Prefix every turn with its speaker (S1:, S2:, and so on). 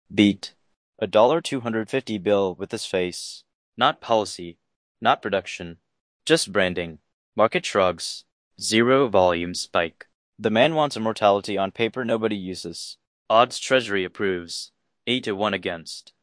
S1: Beat. $250 bill with his face. Not policy. Not production. Just branding. Market shrugs. Zero volume spike. The man wants immortality on paper nobody uses. Odds Treasury approves. 8 to 1 against.